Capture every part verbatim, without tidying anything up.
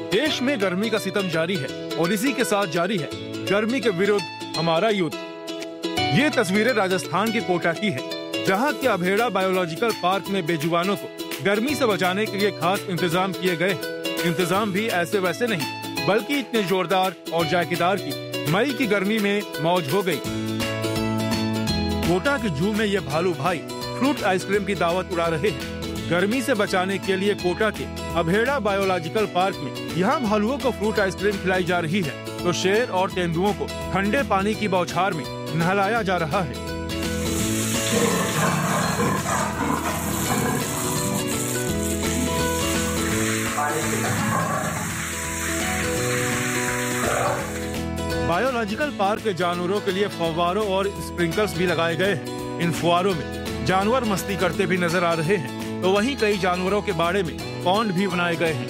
देश में गर्मी का सितम जारी है और इसी के साथ जारी है गर्मी के विरुद्ध हमारा युद्ध। ये तस्वीरें राजस्थान के कोटा की है, जहां के अभेड़ा बायोलॉजिकल पार्क में बेजुबानों को गर्मी से बचाने के लिए खास इंतजाम किए गए। इंतजाम भी ऐसे वैसे नहीं, बल्कि इतने जोरदार और जायकेदार की मई की गर्मी में मौज हो गई। कोटा के जू में ये भालू भाई फ्रूट आइसक्रीम की दावत उड़ा रहे हैं। गर्मी से बचाने के लिए कोटा के अभेड़ा बायोलॉजिकल पार्क में यहाँ भालुओं को फ्रूट आइसक्रीम खिलाई जा रही है, तो शेर और तेंदुओं को ठंडे पानी की बौछार में नहलाया जा रहा है। बायोलॉजिकल पार्क के जानवरों के लिए फव्वारों और स्प्रिंकलर्स भी लगाए गए हैं। इन फुहारों में जानवर मस्ती करते भी नजर आ रहे हैं, तो वहीं कई जानवरों के बाड़े में पॉन्ड भी बनाए गए हैं।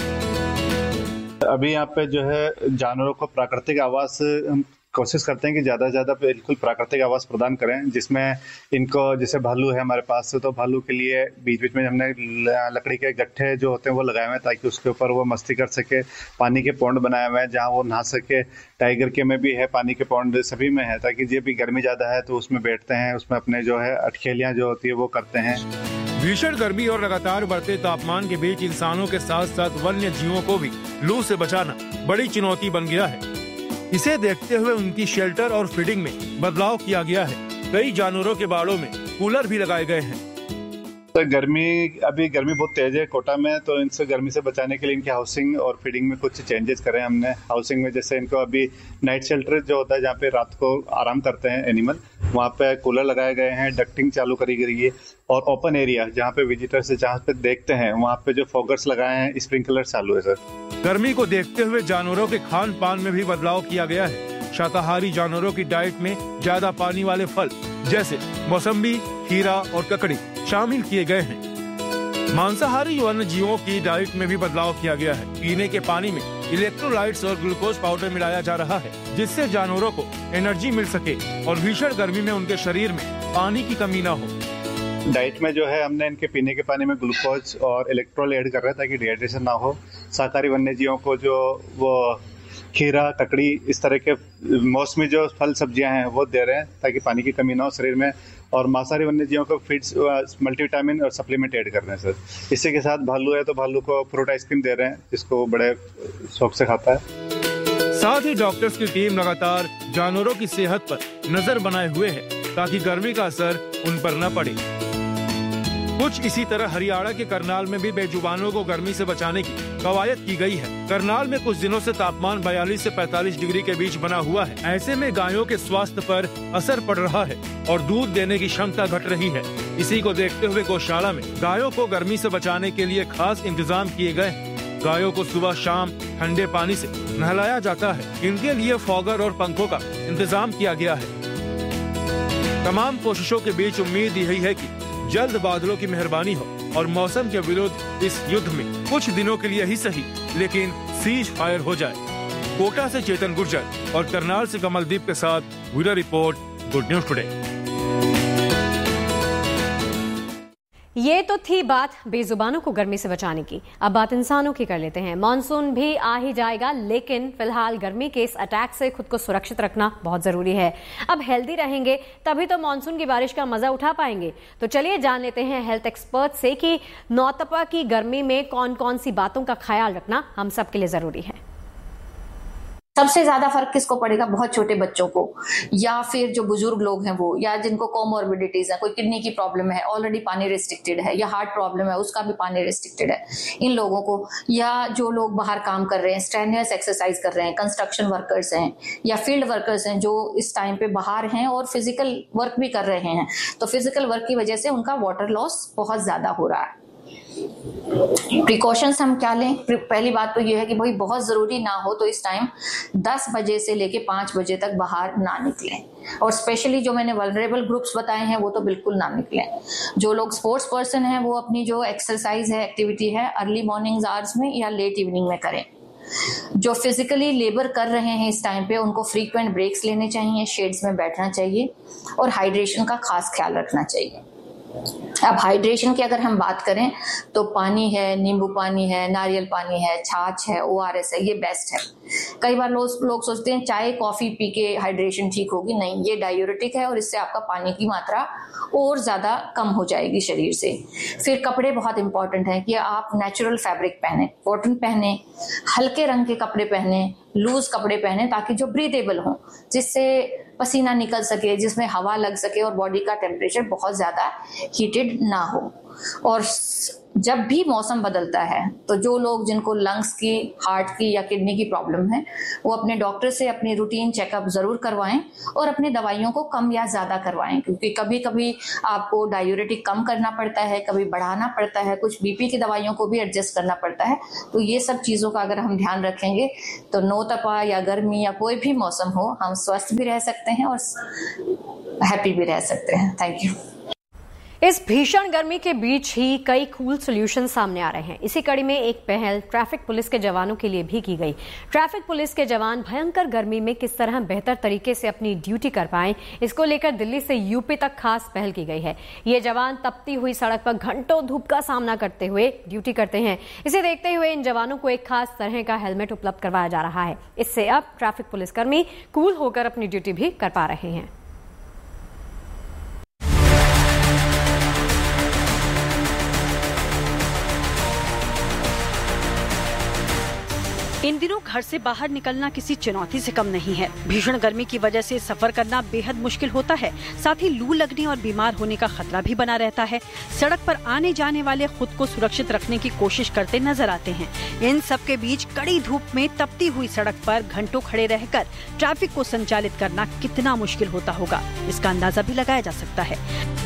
अभी यहाँ पे जो है जानवरों को प्राकृतिक आवास हम कोशिश करते हैं कि ज़्यादा से ज़्यादा बिल्कुल प्राकृतिक आवास प्रदान करें, जिसमें इनको जैसे भालू है हमारे पास, तो भालू के लिए बीच बीच में हमने लकड़ी के गट्ठे जो होते हैं वो लगाए हुए हैं, ताकि उसके ऊपर वो मस्ती कर सके। पानी के पौंड बनाए हुए हैं जहाँ वो नहा सके। टाइगर के में भी है, पानी के पौंड सभी में है, ताकि जब भी गर्मी ज़्यादा है तो उसमें बैठते हैं, उसमें अपने जो है अटखेलियाँ जो होती है वो करते हैं। भीषण गर्मी और लगातार बढ़ते तापमान के बीच इंसानों के साथ साथ वन्य जीवों को भी लू से बचाना बड़ी चुनौती बन गया है। इसे देखते हुए उनकी शेल्टर और फीडिंग में बदलाव किया गया है। कई जानवरों के बाड़ों में कूलर भी लगाए गए हैं। तो गर्मी अभी गर्मी बहुत तेज है कोटा में, तो इनसे गर्मी से बचाने के लिए इनकी हाउसिंग और फीडिंग में कुछ चेंजेस करे हमने। हाउसिंग में जैसे इनको अभी नाइट शेल्टर जो होता है जहाँ पे रात को आराम करते हैं एनिमल, वहाँ पे कूलर लगाए गए हैं, डक्टिंग चालू करी गई है, और ओपन एरिया जहाँ पे विजिटर्स जहाँ पे देखते हैं वहाँ पे जो फॉगर्स लगाए हैं, स्प्रिंकलर चालू है सर। गर्मी को देखते हुए जानवरों के खान पान में भी बदलाव किया गया है। शाकाहारी जानवरों की डाइट में ज्यादा पानी वाले फल जैसे मौसम्बी, खीरा और ककड़ी शामिल किए गए हैं। मांसाहारी वन्य जीवों की डाइट में भी बदलाव किया गया है। पीने के पानी में इलेक्ट्रोलाइट्स और ग्लूकोज पाउडर मिलाया जा रहा है, जिससे जानवरों को एनर्जी मिल सके और भीषण गर्मी में उनके शरीर में पानी की कमी न हो। डाइट में जो है हमने इनके पीने के पानी में ग्लूकोज और इलेक्ट्रोल ऐड कर रहे हैं ताकि डिहाइड्रेशन ना हो। शाकाहारी वन्य जीवों को जो वो खीरा, ककड़ी, इस तरह के मौसमी जो फल सब्जियां हैं वो दे रहे हैं ताकि पानी की कमी ना हो शरीर में। और मांसाहारी वन्य जीवों को फीड्स, मल्टीविटामिन और सप्लीमेंट ऐड कर रहे हैं सर। इसी के साथ भालू है तो भालू को फ्रूट आइसक्रीम दे रहे हैं, जिसको बड़े शौक से खाता है। साथ ही डॉक्टर्स की टीम लगातार जानवरों की सेहत पर नजर बनाए हुए है, ताकि गर्मी का असर उन पर न पड़े। कुछ इसी तरह हरियाणा के करनाल में भी बेजुबानों को गर्मी से बचाने की कवायद की गई है। करनाल में कुछ दिनों से तापमान बयालीस से पैंतालीस डिग्री के बीच बना हुआ है। ऐसे में गायों के स्वास्थ्य पर असर पड़ रहा है और दूध देने की क्षमता घट रही है। इसी को देखते हुए गौशाला में गायों को गर्मी से बचाने के लिए खास इंतजाम किए गए हैं। गायों को सुबह शाम ठंडे पानी से नहलाया जाता है। इनके लिए फॉगर और पंखों का इंतजाम किया गया है। तमाम कोशिशों के बीच उम्मीद यही है कि जल्द बादलों की मेहरबानी हो और मौसम के विरुद्ध इस युद्ध में कुछ दिनों के लिए ही सही, लेकिन सीज फायर हो जाए। कोटा से चेतन गुर्जर और करनाल से कमलदीप के साथ bureau report, good news today. ये तो थी बात बेजुबानों को गर्मी से बचाने की। अब बात इंसानों की कर लेते हैं। मॉनसून भी आ ही जाएगा, लेकिन फिलहाल गर्मी के इस अटैक से खुद को सुरक्षित रखना बहुत जरूरी है। अब हेल्दी रहेंगे तभी तो मॉनसून की बारिश का मजा उठा पाएंगे। तो चलिए जान लेते हैं हेल्थ एक्सपर्ट से कि नौतपा की गर्मी में कौन कौन सी बातों का ख्याल रखना हम सब के लिए जरूरी है। सबसे ज्यादा फर्क किसको पड़ेगा? बहुत छोटे बच्चों को, या फिर जो बुजुर्ग लोग हैं वो, या जिनको कोमोर्बिडिटीज है, कोई किडनी की प्रॉब्लम है, ऑलरेडी पानी रिस्ट्रिक्टेड है, या हार्ट प्रॉब्लम है उसका भी पानी रिस्ट्रिक्टेड है, इन लोगों को, या जो लोग बाहर काम कर रहे हैं, स्ट्रेनियस एक्सरसाइज कर रहे हैं, कंस्ट्रक्शन वर्कर्स हैं या फील्ड वर्कर्स हैं जो इस टाइम पे बाहर हैं और फिजिकल वर्क भी कर रहे हैं, तो फिजिकल वर्क की वजह से उनका वाटर लॉस बहुत ज्यादा हो रहा है। प्रिकॉशंस हम क्या लें? पहली बात तो यह है कि भाई बहुत जरूरी ना हो तो इस टाइम दस बजे से लेके पांच बजे तक बाहर ना निकलें, और स्पेशली जो मैंने वल्नरेबल ग्रुप्स बताए हैं वो तो बिल्कुल ना निकलें। जो लोग स्पोर्ट्स पर्सन हैं वो अपनी जो एक्सरसाइज है, एक्टिविटी है, अर्ली मॉर्निंग आवर्स में या लेट इवनिंग में करें। जो फिजिकली लेबर कर रहे हैं इस टाइम पे उनको फ्रीक्वेंट ब्रेक्स लेने चाहिए, शेड्स में बैठना चाहिए और हाइड्रेशन का खास ख्याल रखना चाहिए। अब हाइड्रेशन की अगर हम बात करें तो पानी है, नींबू पानी है, नारियल पानी है, छाछ है, ओआरएस है, ये बेस्ट है। कई बार लोग लोग सोचते हैं चाय कॉफी पी के हाइड्रेशन ठीक होगी, नहीं, ये डायूरेटिक है और इससे आपका पानी की मात्रा और ज्यादा कम हो जाएगी शरीर से। फिर कपड़े बहुत इंपॉर्टेंट हैं कि आप नेचुरल फैब्रिक पहने, कॉटन पहने, हल्के रंग के कपड़े पहने, लूज कपड़े पहने, ताकि जो ब्रीदेबल हो, जिससे पसीना निकल सके, जिसमें हवा लग सके और बॉडी का टेम्परेचर बहुत ज्यादा हीटेड ना हो। और जब भी मौसम बदलता है तो जो लोग जिनको लंग्स की, हार्ट की या किडनी की प्रॉब्लम है, वो अपने डॉक्टर से अपनी रूटीन चेकअप जरूर करवाएं और अपनी दवाइयों को कम या ज्यादा करवाएं, क्योंकि कभी कभी आपको डायूरेटिक कम करना पड़ता है, कभी बढ़ाना पड़ता है, कुछ बीपी की दवाइयों को भी एडजस्ट करना पड़ता है। तो ये सब चीजों का अगर हम ध्यान रखेंगे तो नो तपा या गर्मी या कोई भी मौसम हो, हम स्वस्थ भी रह सकते हैं और हैप्पी भी रह सकते हैं। Thank you. इस भीषण गर्मी के बीच ही कई कूल सॉल्यूशन सामने आ रहे हैं। इसी कड़ी में एक पहल ट्रैफिक पुलिस के जवानों के लिए भी की गई। ट्रैफिक पुलिस के जवान भयंकर गर्मी में किस तरह बेहतर तरीके से अपनी ड्यूटी कर पाएं, इसको लेकर दिल्ली से यूपी तक खास पहल की गई है। ये जवान तपती हुई सड़क पर घंटों धूप का सामना करते हुए ड्यूटी करते हैं। इसे देखते हुए इन जवानों को एक खास तरह का हेलमेट उपलब्ध करवाया जा रहा है। इससे अब ट्रैफिक पुलिसकर्मी कूल होकर अपनी ड्यूटी भी कर पा रहे हैं। इन दिनों घर से बाहर निकलना किसी चुनौती से कम नहीं है। भीषण गर्मी की वजह से सफर करना बेहद मुश्किल होता है। साथ ही लू लगने और बीमार होने का खतरा भी बना रहता है। सड़क पर आने जाने वाले खुद को सुरक्षित रखने की कोशिश करते नजर आते हैं। इन सब के बीच कड़ी धूप में तपती हुई सड़क पर घंटों खड़े रहकर ट्रैफिक को संचालित करना कितना मुश्किल होता होगा, इसका अंदाजा भी लगाया जा सकता है।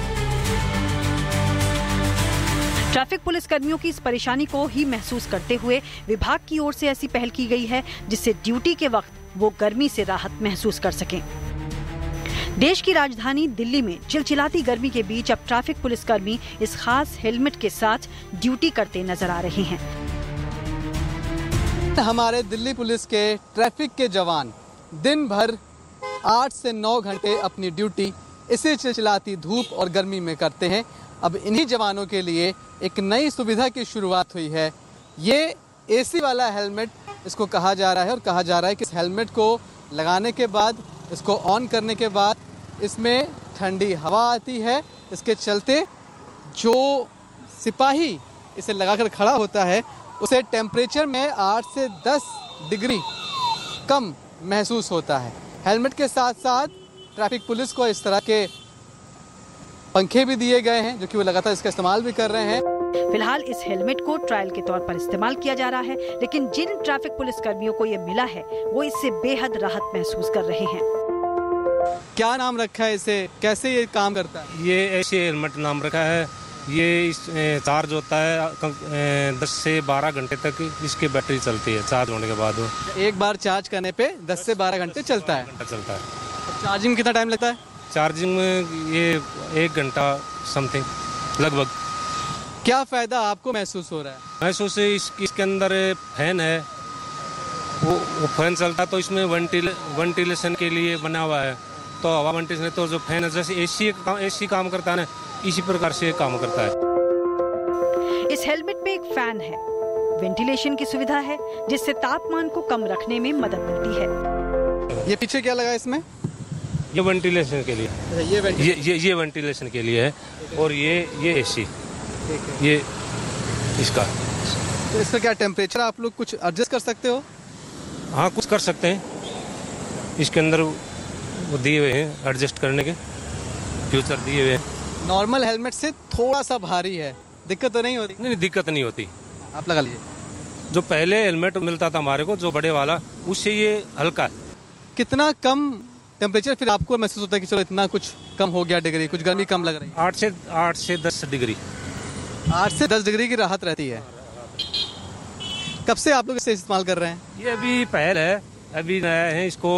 ट्रैफिक पुलिस कर्मियों की इस परेशानी को ही महसूस करते हुए विभाग की ओर से ऐसी पहल की गई है जिससे ड्यूटी के वक्त वो गर्मी से राहत महसूस कर सकें। देश की राजधानी दिल्ली में चिलचिलाती गर्मी के बीच अब ट्रैफिक पुलिसकर्मी इस खास हेलमेट के साथ ड्यूटी करते नजर आ रहे हैं। हमारे दिल्ली पुलिस के ट्रैफिक के जवान दिन भर आठ से नौ घंटे अपनी ड्यूटी इसी चिलचिलाती धूप और गर्मी में करते हैं। अब इन्हीं जवानों के लिए एक नई सुविधा की शुरुआत हुई है। ये एसी वाला हेलमेट इसको कहा जा रहा है और कहा जा रहा है कि इस हेलमेट को लगाने के बाद, इसको ऑन करने के बाद इसमें ठंडी हवा आती है। इसके चलते जो सिपाही इसे लगाकर खड़ा होता है उसे टेम्परेचर में आठ से दस डिग्री कम महसूस होता है। हेलमेट के साथ साथ ट्रैफिक पुलिस को इस तरह के पंखे भी दिए गए हैं जो कि वो लगातार इसका इस्तेमाल भी कर रहे हैं। फिलहाल इस हेलमेट को ट्रायल के तौर पर इस्तेमाल किया जा रहा है, लेकिन जिन ट्रैफिक पुलिस कर्मियों को ये मिला है वो इससे बेहद राहत महसूस कर रहे हैं। क्या नाम रखा है इसे, कैसे ये काम करता है? ये ऐसे हेलमेट नाम रखा है। ये इस चार्ज होता है दस से बारह घंटे तक इसकी बैटरी चलती है। चार्ज होने के बाद वो एक बार चार्ज करने पे दस से बारह घंटे चलता है चलता है। चार्जिंग कितना टाइम लगता है? चार्जिंग में ये एक घंटा समथिंग लगभग। क्या फायदा आपको महसूस हो रहा है? महसूस इस, इसके अंदर फैन है, वो, वो फैन चलता है तो इसमें वेंटिले, वेंटिलेशन के लिए बना हुआ है। तो हवा वेंटिलेशन, तो जो फैन है जैसे एसी एसी काम करता है ना, इसी प्रकार से काम करता है। इस हेलमेट में एक फैन है, वेंटिलेशन की सुविधा है जिससे तापमान को कम रखने में मदद मिलती है। ये पीछे क्या लगा इसमें? ये वेंटिलेशन के लिए, ये वेंटिलेशन। ये ये ये वेंटिलेशन के लिए है और ये ये एसी, ये इसका। तो इसका क्या टेम्परेचर आप लोग कुछ एडजस्ट कर सकते हो? हाँ, कुछ कर सकते हैं। इसके अंदर वो दिए हुए हैं एडजस्ट करने के फ्यूचर दिए हुए हैं। नॉर्मल हेलमेट से थोड़ा सा भारी है, दिक्कत तो नहीं होती? नहीं, दिक्कत नहीं होती। आप लगा लीजिए। जो पहले हेलमेट मिलता था हमारे को, जो बड़े वाला, उससे ये हल्का है। कितना कम टेम्परेचर फिर आपको महसूस होता है कि चलो इतना कुछ कम हो गया डिग्री, कुछ गर्मी कम लग रही है? आठ से आठ से दस डिग्री आठ से दस डिग्री की राहत रहती है। कब से आप लोग इसे इस्तेमाल कर रहे हैं? ये अभी पहल है, अभी नया है, इसको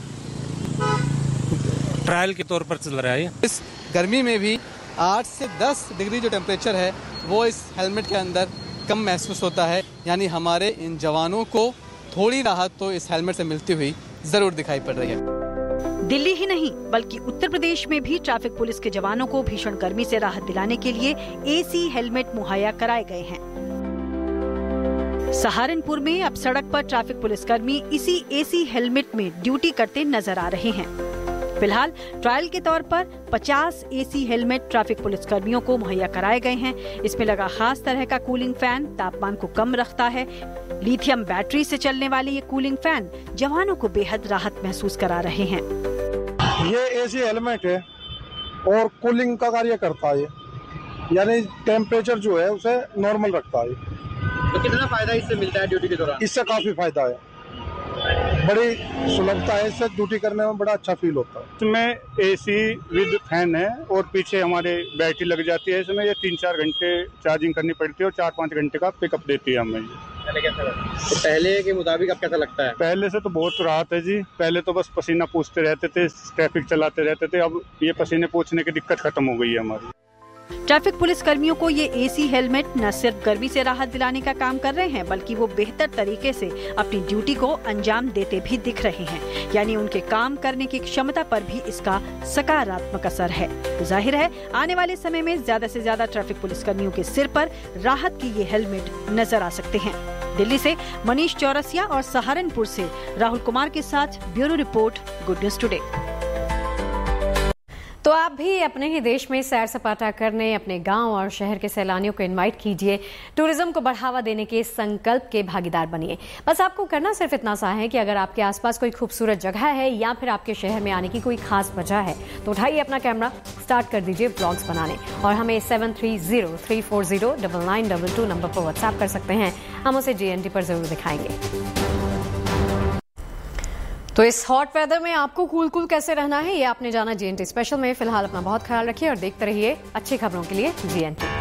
ट्रायल के तौर पर चल रहा है। इस गर्मी में भी आठ से दस डिग्री जो टेम्परेचर है वो इस हेलमेट के अंदर कम महसूस होता है। यानी हमारे इन जवानों को थोड़ी राहत तो इस हेलमेट से मिलती हुई जरूर दिखाई पड़ रही है। दिल्ली ही नहीं बल्कि उत्तर प्रदेश में भी ट्रैफिक पुलिस के जवानों को भीषण गर्मी से राहत दिलाने के लिए एसी हेलमेट मुहैया कराए गए हैं। सहारनपुर में अब सड़क पर ट्रैफिक पुलिसकर्मी इसी एसी हेलमेट में ड्यूटी करते नजर आ रहे हैं। फिलहाल ट्रायल के तौर पर पचास एसी हेलमेट ट्रैफिक पुलिसकर्मियों को मुहैया कराए गए हैं। इसमें लगा खास तरह का कूलिंग फैन तापमान को कम रखता है। लिथियम बैटरी से चलने वाले ये कूलिंग फैन जवानों को बेहद राहत महसूस करा रहे हैं। ये एसी हेलमेट है और कूलिंग का कार्य करता है, यानी टेम्परेचर जो है उसे नॉर्मल रखता है। तो कितना फायदा इससे मिलता है ड्यूटी के दौरान? इससे काफी फायदा है, बड़ी सुलभता है, इससे ड्यूटी करने में बड़ा अच्छा फील होता है। इसमें एसी विद फैन है और पीछे हमारे बैटरी लग जाती है। इसमें ये तीन चार घंटे चार्जिंग करनी पड़ती है और चार पाँच घंटे का पिकअप देती है हमें। तो पहले के मुताबिक अब कैसा लगता है? पहले से तो बहुत राहत है जी। पहले तो बस पसीना पूछते रहते थे, ट्रैफिक चलाते रहते थे, अब ये पसीने पूछने की दिक्कत खत्म हो गई है हमारी। ट्रैफिक पुलिस कर्मियों को ये एसी हेलमेट न सिर्फ गर्मी से राहत दिलाने का काम कर रहे हैं बल्कि वो बेहतर तरीके से अपनी ड्यूटी को अंजाम देते भी दिख रहे हैं। यानी उनके काम करने की क्षमता पर भी इसका सकारात्मक असर है। तो जाहिर है आने वाले समय में ज्यादा से ज्यादा ट्रैफिक पुलिस कर्मियों के सिर पर राहत की ये हेलमेट नजर आ सकते हैं। दिल्ली से मनीष चौरसिया और सहारनपुर से राहुल कुमार के साथ bureau report, good news today. तो आप भी अपने ही देश में सैर सपाटा करने अपने गांव और शहर के सैलानियों को इनवाइट कीजिए। टूरिज्म को बढ़ावा देने के संकल्प के भागीदार बनिए। बस आपको करना सिर्फ इतना सा है कि अगर आपके आसपास कोई खूबसूरत जगह है या फिर आपके शहर में आने की कोई खास वजह है तो उठाइए अपना कैमरा, स्टार्ट कर दीजिए व्लॉग्स बनाने और हमें seven three zero three four zero double nine double two number पर व्हाट्सएप कर सकते हैं। हम उसे जीएनटी पर जरूर दिखाएंगे। तो इस हॉट वेदर में आपको कूल कूल कैसे रहना है ये आपने जाना जीएनटी स्पेशल में। फिलहाल अपना बहुत ख्याल रखिए और देखते रहिए अच्छी खबरों के लिए जीएनटी।